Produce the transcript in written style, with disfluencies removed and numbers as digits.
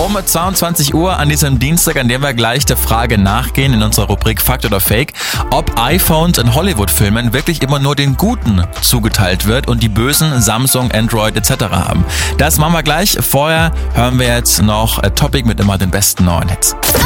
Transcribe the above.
um 22 Uhr an diesem Dienstag, an dem wir gleich der Frage nachgehen in unserer Rubrik Fakt oder Fake, ob iPhones in Hollywood-Filmen wirklich immer nur den Guten zugeteilt wird und die Bösen Samsung, Android etc. haben. Das machen wir gleich. Vorher hören wir jetzt noch Topic mit immer den besten neuen Hits.